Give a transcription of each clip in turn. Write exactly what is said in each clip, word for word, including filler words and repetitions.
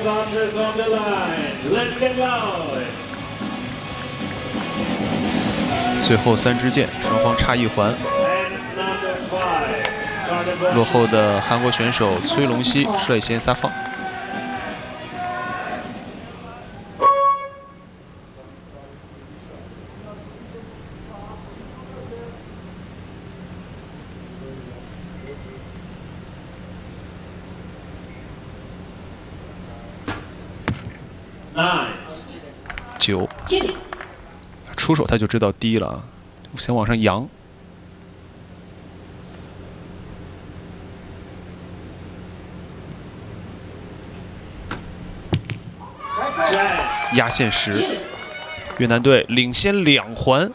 最后三支箭，双方差一环。落后的韩国选手崔龙熙率先撒放。九，出手他就知道低了啊，先往上扬。压线十，越南队领先两环。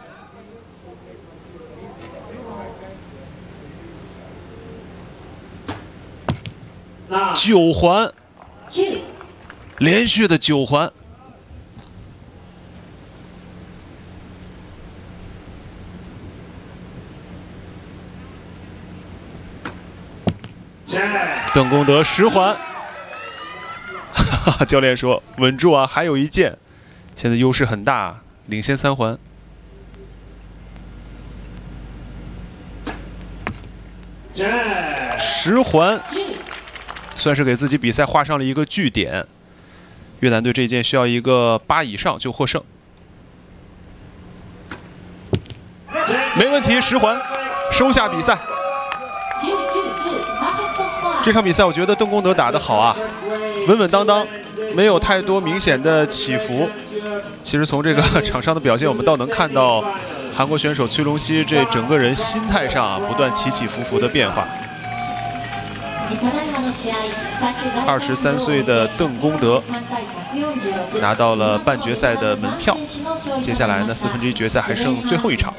九环，连续的九环。邓功德十环。哈哈，教练说稳住啊，还有一箭，现在优势很大，领先三环。十环，算是给自己比赛画上了一个句点。越南队这一箭需要一个八以上就获胜。没问题，十环，收下比赛。这场比赛我觉得邓功德打得好啊，稳稳当当，没有太多明显的起伏。其实从这个场上的表现，我们倒能看到韩国选手崔龙熙这整个人心态上啊不断起起伏伏的变化。二十三岁的邓功德拿到了半决赛的门票，接下来呢四分之一决赛还剩最后一场。